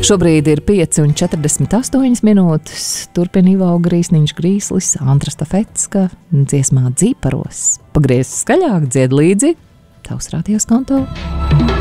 Šobrīd ir 5:48 minūtes. Turpina Ivo Grīsniņš Grīslis, Andra Stafetska, dziesmā Dzīparos. Pagriez skaļāk, dzied līdzi, tavs radios konto.